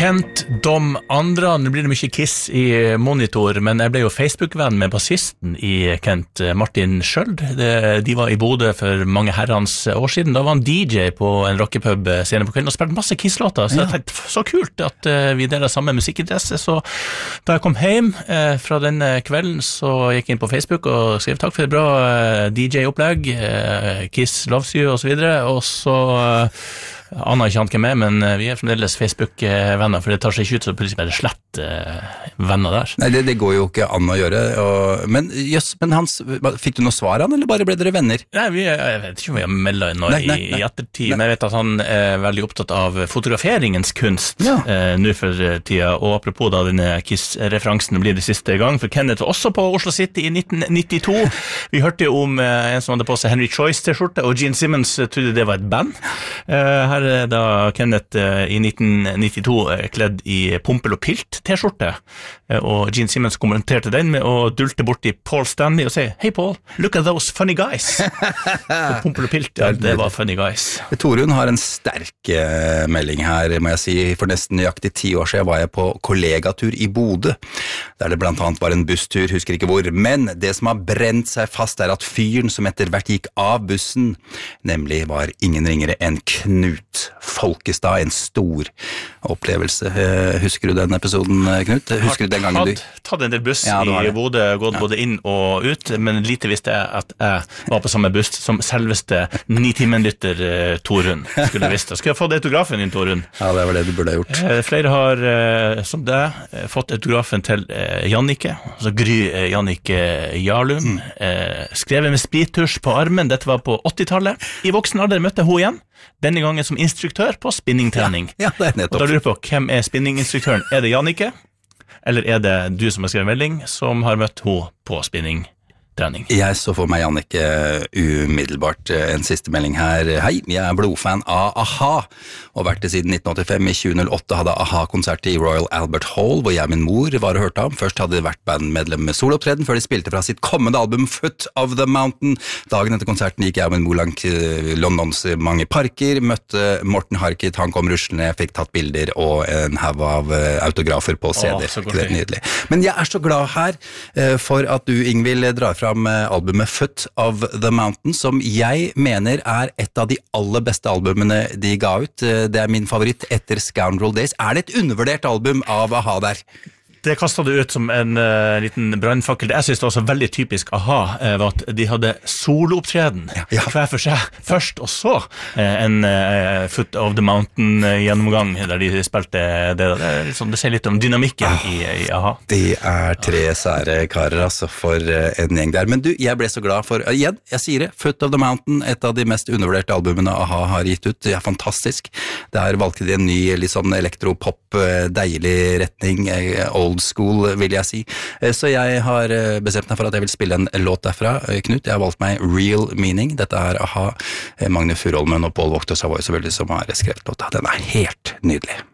Kent, Dom, Andra. Nå blir det mye Kiss i monitor, men jeg ble jo Facebook-venn med bassisten i Kent, Martin Skjøld. De var i Bodø for mange herrens år siden. Da var han DJ på en rockepub senere på kvelden og spilte masse Kiss-låter. Så jeg tenkte, så kult at vi deler samme musikkinteresse. Så da jeg kom hjem fra denne kvelden, så gikk jeg inn på Facebook og skrev takk for et bra DJ-opplegg, Kiss loves you og så videre. Og så Anna ikke han ikke med, men vi fremdeles Facebook-venner, for det tar seg ikke ut så plutselig bare slett venner der. Nei, det går jo ikke an å gjøre. Men fikk du noe svar han, eller bare ble dere venner? Nei, jeg vet ikke om vi har meldet noe i ettertid, men jeg vet at han er veldig opptatt av fotograferingens kunst nå for tida, og apropos da denne Kiss-referansen blir det siste gang, for Kenneth var også på Oslo City i 1992. Vi hørte jo om en som hadde på seg Henry Choice-t-skjorte, og Gene Simmons trodde det var et band. Her er da Kenneth i 1992 kledd i Pompel og Pilt T-skjorte, og Gene Simmons kommenterte den med å dulte bort til Paul Stanley og si «Hey Paul, look at those funny guys!» Så Pompel og Pilt, det var funny guys. Torunn har en sterk melding her, må jeg si. For nesten nøyaktig 10 år siden var jeg på kollegatur i Bodø, der det blant annet var en busstur, husker ikke hvor, men det som har brent seg fast er at fyren som etter hvert gikk av bussen, nemlig var ingen ringere enn Knut Folkestad, en stor opplevelse. Husker du den episoden, Knut? Husker du den gangen du? Tatt en del buss i Bodø, gått både inn og ut, men lite visste jeg at jeg var på samme buss som selveste 9-timen-lytter Torunn. Skulle jeg visst. Skulle jeg fått autografen din, Torunn? Ja, det var det du burde ha gjort. Flere har, som deg, fått autografen til Jannicke, altså Gry Jannicke Jarlund, skrevet med sprittusj på armen. Dette var på 80-tallet. I voksen alder møtte hun igjen. Denne gangen som instruktør på spinningtrening. Ja, det er nettopp. Og da lurer jeg på, hvem er spinninginstruktøren? Er det Jannicke? Eller er det du som har skrevet melding, som har møtt henne på spinningtrening? Jeg så for meg, Jannicke, umiddelbart en siste melding her. Hei, jeg er blodfan av A-ha, og vært det siden 1985. I 2008 hadde A-ha-konsert i Royal Albert Hall, hvor jeg og min mor var og hørte ham. Først hadde det vært bandmedlem med solopptreden, før de spilte fra sitt kommende album Foot of the Mountain. Dagen etter konserten gikk jeg og min mor langt Londons mange parker, møtte Morten Harket, han kom ruslende, jeg fikk tatt bilder og en haug av autografer på CD. Det er nydelig. Men jeg er så glad her for at du, Ingvild, drar fram albumet Foot of the Mountain, som jeg mener er et av de aller beste albumene de ga ut. Det er min favoritt etter Scoundrel Days. Er det et undervurdert album av A-ha der? Det kastet det ut som en liten brandfakkel. Det jeg synes det var så veldig typisk A-ha, var at de hadde soloopptreden hver for seg først, og så en Foot of the Mountain gjennomgang der de spilte det. Det ser litt om dynamikken i A-ha. De er 3 sære karer, altså, for en gjeng der. Men du, jeg ble så glad for, igjen, jeg sier det, Foot of the Mountain, et av de mest undervurderte albumene A-ha har gitt ut. Det er fantastisk. Der valgte de en ny, litt sånn elektropop, deilig retning, old school, vil jeg si. Så jeg har bestemt meg for at jeg vil spille en låt derfra. Knut, jeg har valgt meg Real Meaning. Dette er A-ha, Magne Furholmen og Paul Wachter Savoy selvfølgelig som har skrevet låta. Den er helt nydelig.